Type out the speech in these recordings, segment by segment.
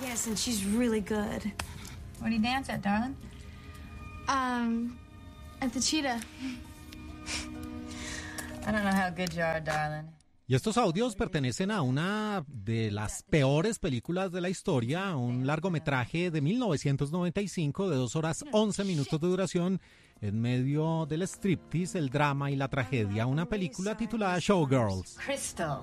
Yes, and she's really good. Where do you dance at, darling? At the Cheetah. I don't know how good you are, darling. Y estos audios pertenecen a una de las peores películas de la historia, un largometraje de 1995 de 2 horas 11 minutos de duración, en medio del striptease, el drama y la tragedia, una película titulada Showgirls. Crystal.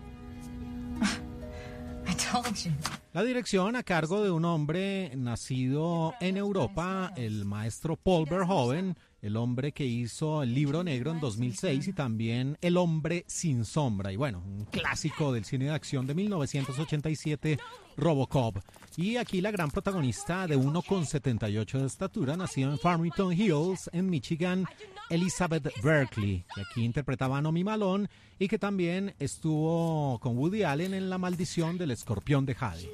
I told you. La dirección a cargo de un hombre nacido en Europa, el maestro Paul Verhoeven, el hombre que hizo El Libro Negro en 2006 y también El Hombre Sin Sombra. Y bueno, un clásico del cine de acción de 1987, Robocop. Y aquí la gran protagonista de 1,78 de estatura, nacido en Farmington Hills, en Michigan, Elizabeth Berkley, que aquí interpretaba a Nomi Malone y que también estuvo con Woody Allen en La Maldición del Escorpión de Jade.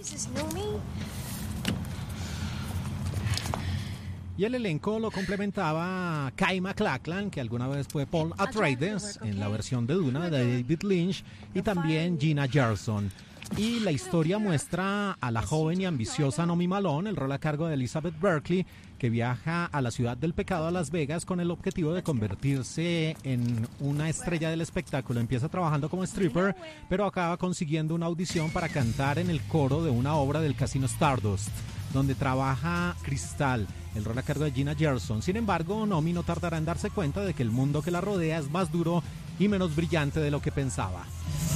Y el elenco lo complementaba Kyle MacLachlan, que alguna vez fue Paul Atreides en la versión de Duna de David Lynch, y también Gina Gerson. Y la historia muestra a la joven y ambiciosa Nomi Malone, el rol a cargo de Elizabeth Berkley, que viaja a la ciudad del pecado, a Las Vegas, con el objetivo de convertirse en una estrella del espectáculo. Empieza trabajando como stripper, pero acaba consiguiendo una audición para cantar en el coro de una obra del Casino Stardust, donde trabaja Crystal, el rol a cargo de Gina Gerson. Sin embargo, Nomi no tardará en darse cuenta de que el mundo que la rodea es más duro y menos brillante de lo que pensaba.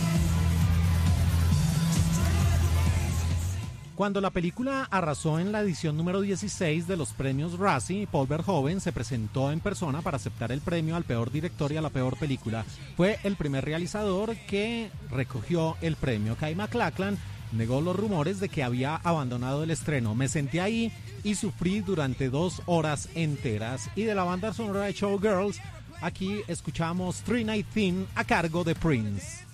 Cuando la película arrasó en la edición número 16 de los premios Razzie, Paul Verhoeven se presentó en persona para aceptar el premio al peor director y a la peor película. Fue el primer realizador que recogió el premio. Kyle MacLachlan negó los rumores de que había abandonado el estreno. Me senté ahí y sufrí durante 2 horas enteras. Y de la banda sonora de Showgirls, aquí escuchamos Three Night Theme a cargo de Prince.